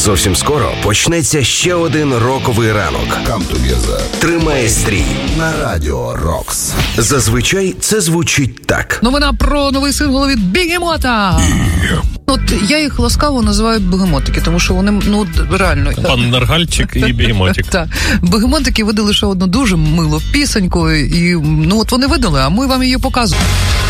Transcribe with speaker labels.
Speaker 1: Зовсім скоро почнеться ще один роковий ранок.
Speaker 2: Come together.
Speaker 1: Тримає стрій
Speaker 2: На Радіо Рокс.
Speaker 1: Зазвичай це звучить так.
Speaker 3: Новина про новий сингл від Бегемота. От я їх ласкаво називаю бегемотики, тому що вони, реально...
Speaker 4: Пан Наргальчик і Бегемотик.
Speaker 3: Так. Бегемотики видали ще одну дуже милу пісеньку, і, от вони видали, а ми вам її показуємо.